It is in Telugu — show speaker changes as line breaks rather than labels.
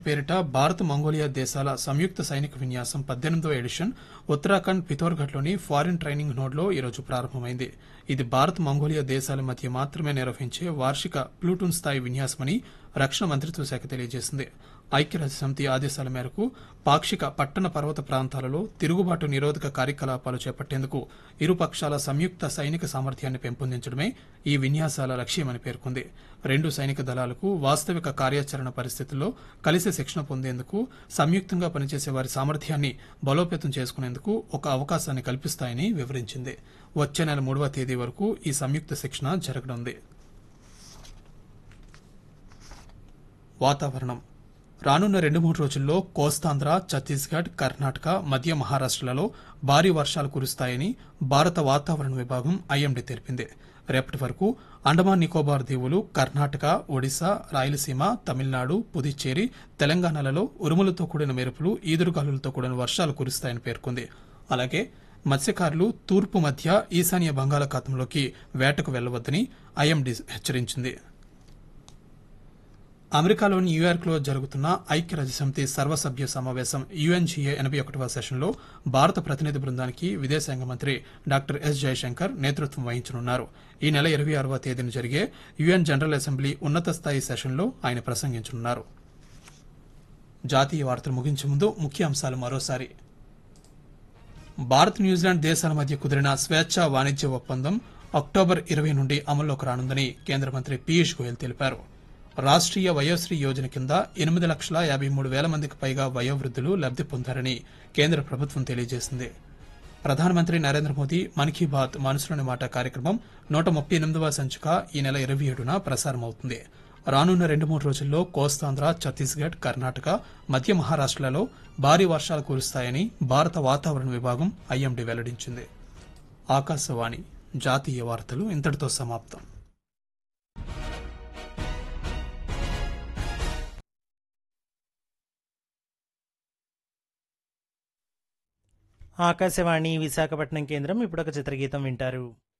పేరిట భారత్ మంగోలియా దేశాల సంయుక్త సైనిక విన్యాసం 18వ ఎడిషన్ ఉత్తరాఖండ్ పిథోర్ఘడ్లోని ఫారిన్ ట్రైనింగ్ నోడ్లో ఈరోజు ప్రారంభమైంది. ఇది భారత్ మంగోలియా దేశాల మధ్య మాత్రమే నిర్వహించే వార్షిక ప్లూటూన్ స్థాయి విన్యాసమని రక్షణ మంత్రిత్వ శాఖ తెలియజేసింది. ఐక్యరాజ్యసమితి ఆదేశాల మేరకు పాక్షిక పట్టణ పర్వత ప్రాంతాలలో తిరుగుబాటు నిరోధక కార్యకలాపాలు చేపట్టేందుకు ఇరు పక్షాల సంయుక్త సైనిక సామర్థ్యాన్ని పెంపొందించడమే ఈ విన్యాసాల లక్ష్యమని పేర్కొంది. రెండు సైనిక దళాలకు వాస్తవిక కార్యాచరణ పరిస్థితుల్లో కలిసి శిక్షణ పొందేందుకు, సంయుక్తంగా పనిచేసే వారి సామర్థ్యాన్ని బలోపేతం చేసుకునేందుకు ఒక అవకాశాన్ని కల్పిస్తాయని వివరించింది. వచ్చే నెల 3వ తేదీ వరకు ఈ సంయుక్త శిక్షణ జరగనుంది. వాతావరణం రానున్న 2-3 రోజుల్లో కోస్తాంధ్ర, ఛత్తీస్గఢ్, కర్ణాటక, మధ్య మహారాష్టలలో భారీ వర్షాలు కురుస్తాయని భారత వాతావరణ విభాగం ఐఎండీ తెలిపింది. రేపటి వరకు అండమాన్ నికోబార్ దీవులు, కర్ణాటక, ఒడిశా, రాయలసీమ, తమిళనాడు, పుదుచ్చేరి, తెలంగాణలలో ఉరుములతో కూడిన మెరుపులు, ఈదురుగాలులతో కూడిన వర్షాలు కురుస్తాయని పేర్కొంది. అలాగే మత్స్యకారులు తూర్పు మధ్య ఈశాన్య బంగాళాఖాతంలోకి వేటకు వెళ్లవద్దని ఐఎండీ హెచ్చరించింది. అమెరికాలోని న్యూయార్క్లో జరుగుతున్న ఐక్యరాజ్యసమితి సర్వసభ్య సమావేశం యుఎన్జిఏ 81వ సెషన్లో భారత ప్రతినిధి బృందానికి విదేశాంగ మంత్రి డాక్టర్ ఎస్ జయశంకర్ నేతృత్వం వహించనున్నారు. ఈ నెల 26వ తేదీన జరిగే యుఎన్ జనరల్ అసెంబ్లీ ఉన్నత స్థాయి సెషన్లో ఆయన ప్రసంగించనున్నారు. జాతీయ వార్తలు ముగించే ముందు ముఖ్యాంశాలు మరోసారి. భారత్, న్యూజిలాండ్ దేశాల మధ్య కుదిరిన స్వేచ్ఛా వాణిజ్య ఒప్పందం అక్టోబర్ 20 నుండి అమల్లోకి రానుందని కేంద్ర మంత్రి పీయూష్ గోయల్ తెలిపారు. రాష్ట్రీయ వయోశ్రీ యోజన కింద 8,53,000 మందికి పైగా వయోవృద్ధులు లబ్ది పొందారని కేంద్ర ప్రభుత్వం తెలియజేసింది. ప్రధానమంత్రి నరేంద్ర మోదీ మన్ కీ బాత్ మనసులోని మాట కార్యక్రమం 138వ సంచిక ఈ నెల 27న ప్రసారమవుతుంది. రానున్న 2-3 రోజుల్లో కోస్తాంధ్ర, ఛత్తీస్గఢ్, కర్ణాటక, మధ్య మహారాష్టలలో భారీ వర్షాలు కురుస్తాయని భారత వాతావరణ విభాగం ఐఎండీ వెల్లడించింది. ఆకాశవాణి జాతీయ వార్తలు ఇంతటితో సమాప్తం.
ఆకాశవాణి విశాఖపట్నం కేంద్రం. ఇప్పుడు ఒక చిత్రగీతం వింటారు.